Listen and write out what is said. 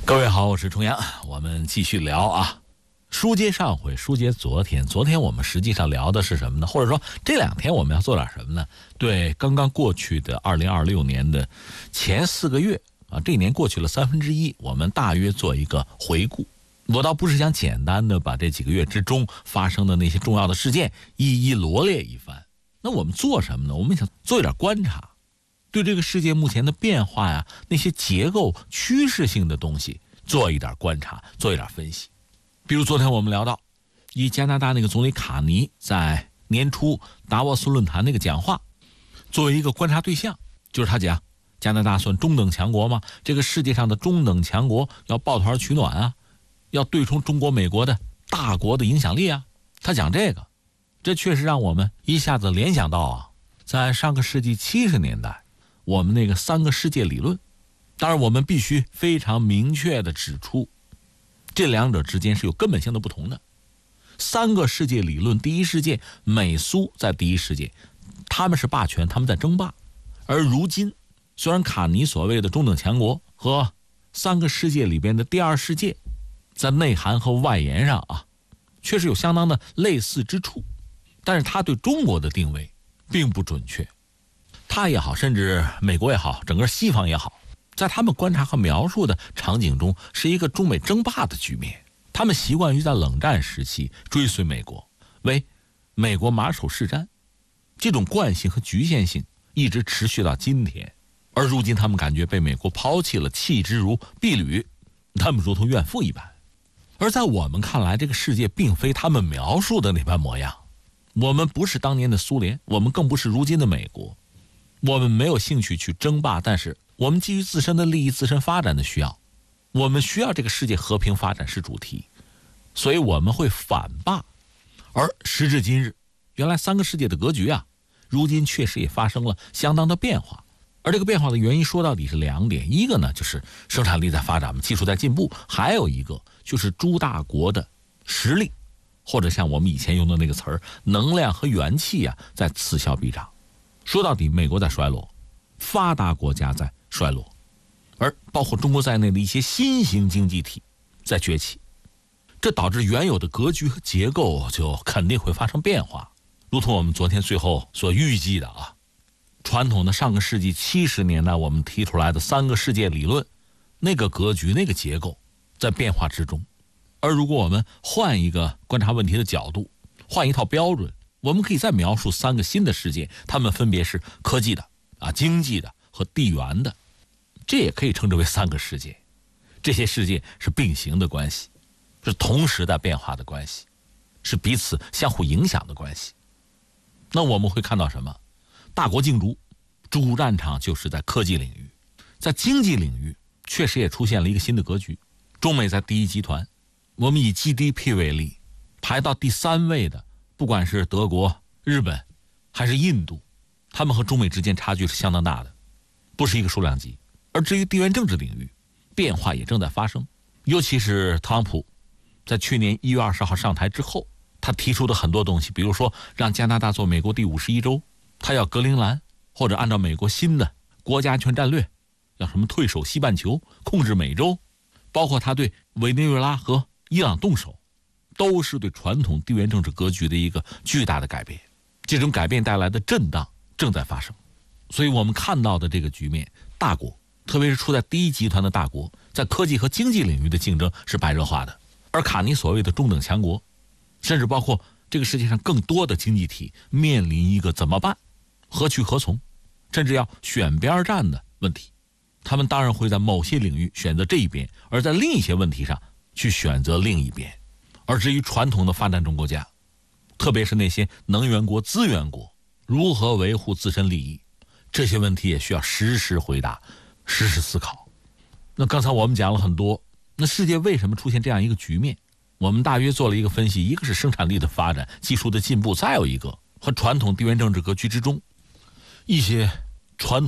各位好，我是重阳，我们继续聊啊。书接上回，书接昨天我们实际上聊的是什么呢？或者说这两天我们要做点什么呢？对刚刚过去的2026年的前4个月啊，这一年过去了1/3，我们大约做一个回顾。我倒不是想简单的把这几个月之中发生的那些重要的事件一一罗列一番。那我们做什么呢？我们想做一点观察，对这个世界目前的变化呀，那些结构趋势性的东西做一点观察，做一点分析。比如昨天我们聊到以加拿大那个总理卡尼在年初达沃斯论坛那个讲话作为一个观察对象，就是他讲加拿大算中等强国吗？这个世界上的中等强国要抱团取暖啊，要对冲中国美国的大国的影响力啊。他讲这确实让我们一下子联想到啊，在上个世纪70年代我们那个3个世界理论。当然我们必须非常明确地指出，这两者之间是有根本性的不同的。3个世界理论，第一世界美苏在第一世界，他们是霸权，他们在争霸。而如今虽然卡尼所谓的中等强国和3个世界里边的第二世界在内涵和外延上啊确实有相当的类似之处，但是他对中国的定位并不准确。他也好，甚至美国也好，整个西方也好，在他们观察和描述的场景中是一个中美争霸的局面。他们习惯于在冷战时期追随美国，为美国马首是瞻，这种惯性和局限性一直持续到今天。而如今他们感觉被美国抛弃了，弃之如敝履，他们如同怨妇一般。而在我们看来，这个世界并非他们描述的那般模样。我们不是当年的苏联，我们更不是如今的美国。我们没有兴趣去争霸，但是我们基于自身的利益、自身发展的需要，我们需要这个世界和平发展是主题，所以我们会反霸。而时至今日，原来3个世界的格局啊，如今确实也发生了相当的变化。而这个变化的原因说到底是2点，一个呢就是生产力在发展，技术在进步，还有一个就是诸大国的实力，或者像我们以前用的那个词儿，能量和元气啊，在此消彼长。说到底，美国在衰落，发达国家在衰落，而包括中国在内的一些新兴经济体在崛起，这导致原有的格局和结构就肯定会发生变化。如同我们昨天最后所预计的啊，传统的上个世纪70年代我们提出来的3个世界理论，那个格局那个结构在变化之中。而如果我们换一个观察问题的角度，换一套标准，我们可以再描述3个新的世界，它们分别是科技的啊、经济的和地缘的，这也可以称之为3个世界。这些世界是并行的关系，是同时在变化的关系，是彼此相互影响的关系。那我们会看到什么？大国竞逐，主战场就是在科技领域。在经济领域确实也出现了一个新的格局，中美在第一集团，我们以 GDP 为例，排到第3位的不管是德国、日本还是印度，他们和中美之间差距是相当大的，不是一个数量级。而至于地缘政治领域，变化也正在发生。尤其是特朗普在去年1月20号上台之后，他提出的很多东西，比如说让加拿大做美国第51州，他要格陵兰，或者按照美国新的国家安全战略，要什么退守西半球，控制美洲，包括他对委内瑞拉和伊朗动手，都是对传统地缘政治格局的一个巨大的改变。这种改变带来的震荡正在发生，所以我们看到的这个局面，大国特别是处在第一集团的大国，在科技和经济领域的竞争是白热化的。而卡尼所谓的中等强国，甚至包括这个世界上更多的经济体，面临一个怎么办、何去何从，甚至要选边站的问题。他们当然会在某些领域选择这一边，而在另一些问题上去选择另一边。而至于传统的发展中国家，特别是那些能源国、资源国，如何维护自身利益，这些问题也需要实时回答、实时思考。那刚才我们讲了很多，那世界为什么出现这样一个局面？我们大约做了一个分析，一个是生产力的发展、技术的进步，再有一个和传统地缘政治格局之中一些传统